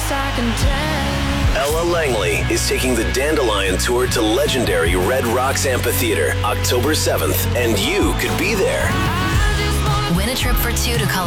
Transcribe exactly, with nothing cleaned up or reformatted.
best I can tell. Ella Langley is taking the Dandelion Tour to legendary Red Rocks Amphitheater October seventh, and you could be there. I just wanna Win a trip for two to Colorado.